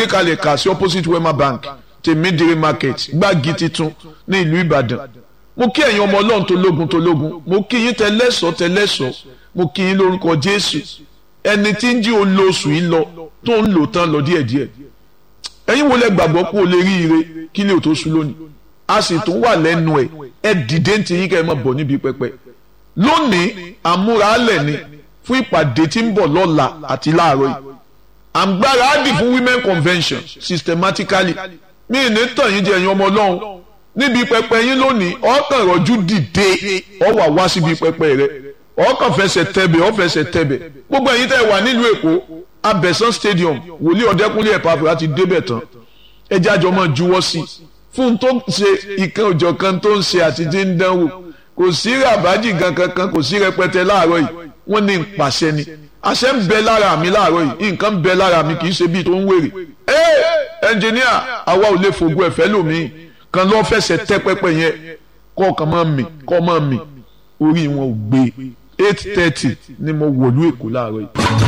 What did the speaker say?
gbé kalẹ̀ kà sí opposite Wema Bank tèmídìrí market gbági titun ní ìlú Ìbàdàn. Mo kí ẹ̀yin ọmọ Ọlọ́run tológun mo kí yín tẹlẹ́sọ̀ mo kí yín lórúkọ Jésù ẹni tí ń jí olóṣù yìí lọ tó ń lò tán lọ díẹ̀díẹ̀. Ẹ̀yin wo lẹ gbàgbọ́ pé o lè rí ire kí lè tó ṣú lónìí a sì tún wà lẹ́nu ẹ dìde ntì yín kẹ́ ẹ má bọ̀ níbi pẹpẹ. Lónìí àmúralẹ̀ ni fún ìpàdé tí ń bọ̀ lọ́la àti láàárọ̀ yìí àǹgbára á dì fún women convention systematically mi ì ní tàn yín jẹ ẹ̀yin ọmọ Ọlọ́run níbi pẹpẹ yín lónìí ọkàn rọ̀jú dìde ọ wá síbi pẹpẹ rẹ ọkàn fẹsẹ̀ tẹ̀bẹ̀ gbogbo ẹ̀yin tẹ́ wà nílùú Èkó Abẹ́sán stadium wòlíì Ọ̀dẹ́kúnlé Ẹ̀pàfùrà ti débẹ̀ tán ẹ jẹ́ àjọ máa juwọ́ sí fún tó ń ṣe ìkan òjọ̀ kan tó ń ṣe àti tí ń dánwò kò sí ràbájì kankan kò sí rẹpẹtẹ láàárọ̀ yìí wọ́n ní ìpàṣẹ ni àṣẹ ń bẹ lára mi láàárọ̀ yìí nǹkan ń bẹ lára mi kì í ṣe bíi tó ń wèrè ẹnjìníà àwa ò lè fògùn ẹ̀fẹ́ lòmíì kan lọ́ọ́ fẹsẹ̀ tẹ́ pẹ́pẹ́ yẹn kọ́ máa mì orí wọn ò gbé 8:30 ni mo wọ̀lú Èkó láàárọ̀ yìí.